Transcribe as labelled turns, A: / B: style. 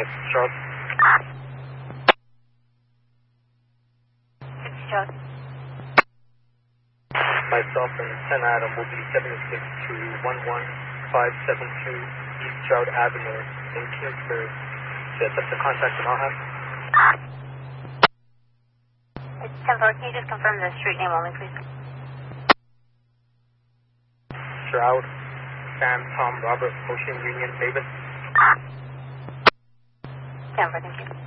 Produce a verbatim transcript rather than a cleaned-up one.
A: Five, Charles.
B: Six, Charles.
A: Myself and ten Adam will be seventy-six to one one five seven two East Stroud Avenue in Kingsbury. To attempt to contact the Malham.
B: It's ten four. Can you just confirm the street name only, please?
A: Stroud, Sam, Tom, Robert, Ocean Union, David.
B: ten four, thank you.